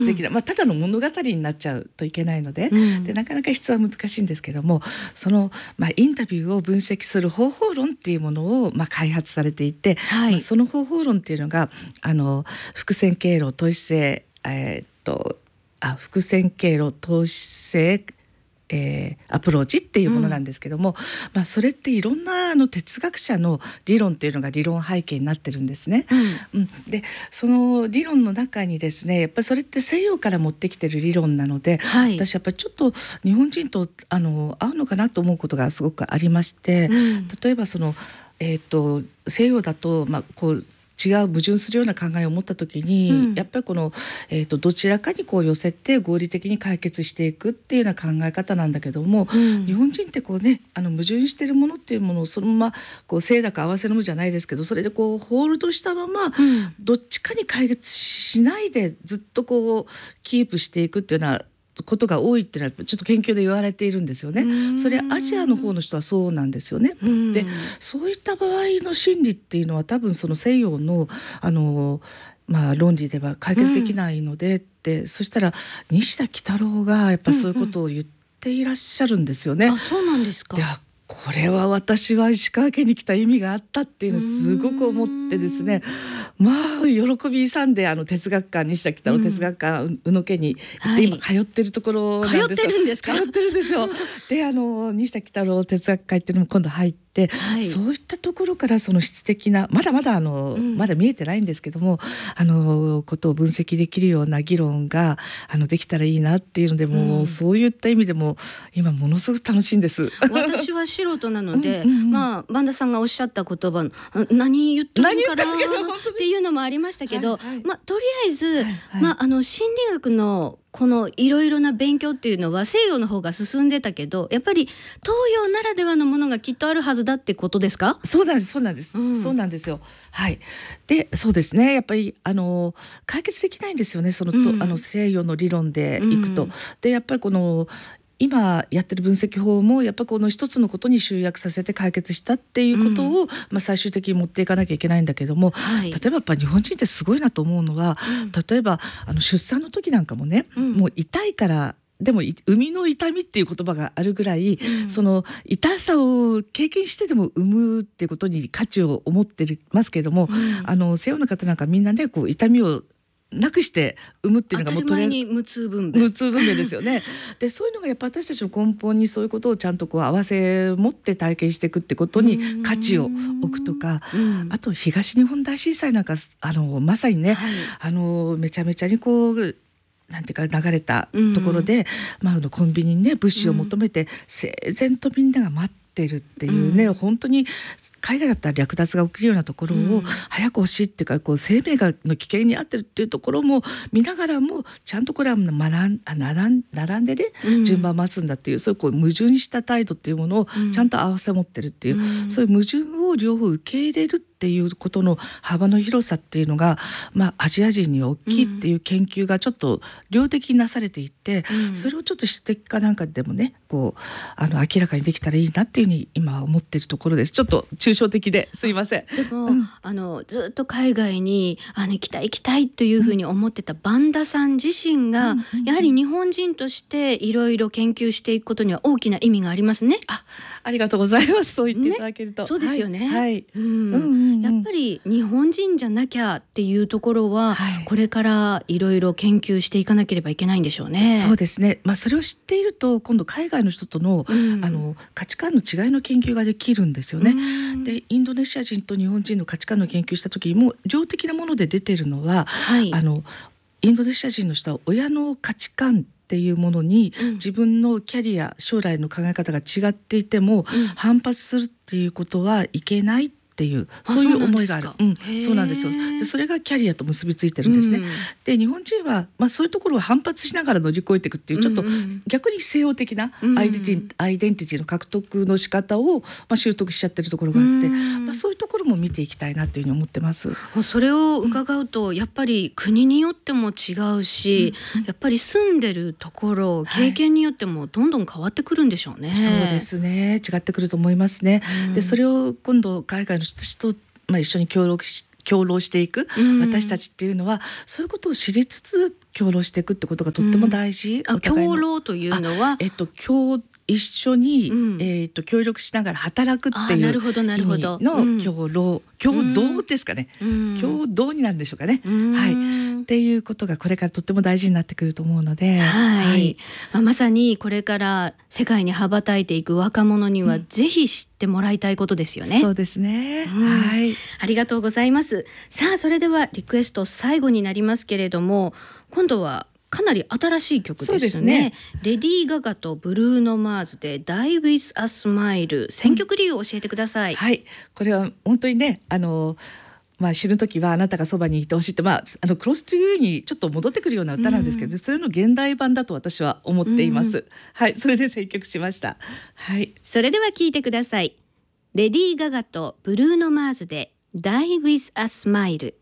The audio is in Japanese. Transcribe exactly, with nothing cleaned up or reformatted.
的な、まあ、ただの物語になっちゃうといけないので、うん、でなかなか質は難しいんですけども、その、まあ、インタビューを分析する方法論っていうものを、まあ、開発されていて、はい、まあ、その方法論っていうのがあの伏線経路投資性、えー、っとあ伏線経路投資性えー、アプローチっていうものなんですけども、うん、まあ、それっていろんなあの哲学者の理論っていうのが理論背景になってるんですね、うんうん、でその理論の中にですね、やっぱりそれって西洋から持ってきてる理論なので、はい、私やっぱりちょっと日本人とあの合うのかなと思うことがすごくありまして、うん、例えばその、えー、と西洋だと、まあ、こう違う矛盾するような考えを持った時に、うん、やっぱりこの、えーと、どちらかにこう寄せて合理的に解決していくっていうような考え方なんだけども、うん、日本人ってこうね、あの矛盾しているものっていうものをそのままこう清濁合わせのむじゃないですけど、それでこうホールドしたまま、うん、どっちかに解決しないでずっとこうキープしていくっていうようなことが多いっていうのはちょっと研究で言われているんですよね。それアジアの方の人はそうなんですよね。でそういった場合の心理っていうのは多分その西洋のあの、まあ、論理では解決できないのでって、うん、そしたら西田喜太郎がやっぱそういうことを言っていらっしゃるんですよね。 うんうん、あ、そうなんですか。 でこれは私は石川県に来た意味があったっていうのをすごく思ってですね、まあ喜び勇んであの哲学館西田喜太郎哲学館、うん、宇野家に行って今通ってるところなんですよ。 通ってるんですか？ 通ってるんですよ。であの西田喜太郎哲学会っていうのも今度入って、はい、そういったところからその質的なまだまだあの、うん、まだ見えてないんですけども、あのことを分析できるような議論があのできたらいいなっていうので、もう、うん、そういった意味でも今ものすごく楽しいんです。 私は素人なので、うんうんうん、まあ萬田さんがおっしゃった言葉の何言ってるのかなっていうのもありましたけど、はいはい、まあ、とりあえず、はいはい、まあ、あの心理学のこのいろいろな勉強っていうのは西洋の方が進んでたけど、やっぱり東洋ならではのものがきっとあるはずだってことですか？ そうなんですそうなんです、うん、そうなんですよ。はい。でそうですね、やっぱりあの解決できないんですよね、その、うん、とあの西洋の理論でいくと、うん、でやっぱりこの今やってる分析法もやっぱこの一つのことに集約させて解決したっていうことを、うん、まあ、最終的に持っていかなきゃいけないんだけども、はい、例えばやっぱ日本人ってすごいなと思うのは、うん、例えばあの出産の時なんかもね、うん、もう痛いからでも産みの痛みっていう言葉があるぐらい、うん、その痛さを経験してでも産むっていうことに価値を思ってますけれども、うん、あの西洋の方なんかみんなねこう痛みをなくして産むっていうのがもう当たり前に無痛分娩無痛分娩ですよね。でそういうのがやっぱ私たちの根本にそういうことをちゃんとこう合わせ持って体験していくってことに価値を置くとか、あと東日本大震災なんかあのまさにね、はい、あのめちゃめちゃにこうなんていうか流れたところで、うん、まあ、あのコンビニにね物資を求めて整然とみんなが待っててるっていうね、うん、本当に海外だったら略奪が起きるようなところを早く欲しいっていうか、こう生命がの危険にあってるっていうところも見ながらもちゃんとこれは学ん並ん並んでね、うん、順番待つんだっていう、そういうこう矛盾した態度っていうものをちゃんと合わせ持ってるっていう、うん、そういう矛盾を両方受け入れるっていうことの幅の広さっていうのが、まあ、アジア人に大きいっていう研究がちょっと量的になされていて、うん、それをちょっと質的かなんかでもねこうあの明らかにできたらいいなっていうふうに今は思っているところです。ちょっと抽象的ですいません。 でも、うん、あのずっと海外にあの行きたい行きたいというふうに思ってた萬田さん自身が、うん、やはり日本人としていろいろ研究していくことには大きな意味がありますね。 あ、ありがとうございます。そう言っていただけると、 ね、そうですよね、 はいはい、うんうんうん、やっぱり日本人じゃなきゃっていうところは、はい、これからいろいろ研究していかなければいけないんでしょうね。 そうですね、まあ、それを知っていると今度海外の人との、うん、あの価値観の違いの研究ができるんですよね。でインドネシア人と日本人の価値観の研究した時にも量的なもので出てるのは、はい、あのインドネシア人の人は親の価値観っていうものに、うん、自分のキャリア将来の考え方が違っていても、うん、反発するっていうことはいけないっていうそういう思いがある。うん、そうなんですよ。でそれがキャリアと結びついてるんですね、うん、で日本人は、まあ、そういうところを反発しながら乗り越えていくっていうちょっと逆に西洋的なアイデンティ、うん、アイデンティティの獲得の仕方を、まあ、習得しちゃってるところがあって、うんまあ、そういうところも見ていきたいなというふうに思ってます。 それを伺うと、うん、やっぱり国によっても違うし、うん、やっぱり住んでるところ経験によってもどんどん変わってくるんでしょうね、はい、 そうですね、違ってくると思いますね、うん、でそれを今度海外の人たちとまあ、一緒に協力し共老していく、うん、私たちっていうのはそういうことを知りつつ共老していくってことがとっても大事、 うん、あ共老というのはえっと共一緒に、うん、えー、と協力しながら働くっていう意味の共老、共同ですかね、うん、共同になるんでしょうかね、うん、はい、っていうことがこれからとっても大事になってくると思うので、 はいはい、まあ、まさにこれから世界に羽ばたいていく若者にはぜひ知ってもらいたいことですよね、 うん、そうですね、うん、はい、 ありがとうございます。さあそれではリクエスト最後になりますけれども、今度はかなり新しい曲ですね。そうですね。レディー・ガガとブルーノ・マーズで Die with a Smile、 選曲理由を教えてください、うん、 はい、これは本当にね、あのまあ、死ぬ時はあなたがそばにいてほしいって、まあ、あのクロストゥユーにちょっと戻ってくるような歌なんですけど、うん、それの現代版だと私は思っています、うん、はい、それで選曲しました、はい、 それでは聴いてください。レディー・ガガとブルーノ・マーズで Die with a Smile。